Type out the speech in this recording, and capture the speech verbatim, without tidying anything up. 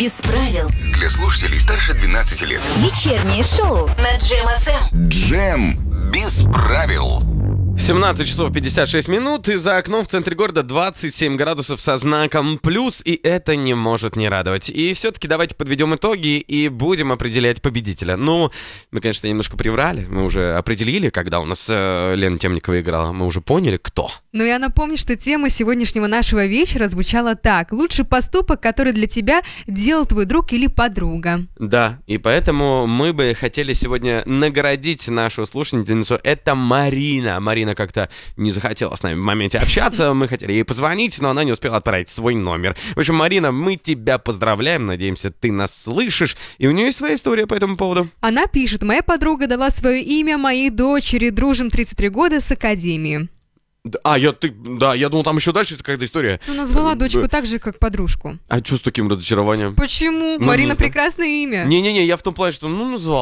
Без правил. Для слушателей старше двенадцати лет. Вечернее шоу на Джем эф эм. Джем без правил. семнадцать часов пятьдесят шесть минут, и за окном в центре города двадцать семь градусов со знаком плюс, и это не может не радовать. И все-таки давайте подведем итоги и будем определять победителя. Ну, мы, конечно, немножко приврали, мы уже определили, когда у нас э, Лена Темникова играла, мы уже поняли, кто. Ну, я напомню, что тема сегодняшнего нашего вечера звучала так. Лучший поступок, который для тебя делал твой друг или подруга. Да, и поэтому мы бы хотели сегодня наградить нашу слушательницу. Это Марина. Марина как-то не захотела с нами в моменте общаться. Мы хотели ей позвонить, но она не успела отправить свой номер. В общем, Марина, мы тебя поздравляем. Надеемся, ты нас слышишь. И у нее есть своя история по этому поводу. Она пишет: моя подруга дала свое имя моей дочери, дружим тридцать три года с академии. А, я, ты, да, я думал, там еще дальше какая-то история. Ну, назвала дочку так же, как подружку. А что с таким разочарованием? Почему? Ну, Марина не знаю. прекрасное имя. Не-не-не, я в том плане, что, ну, назвал.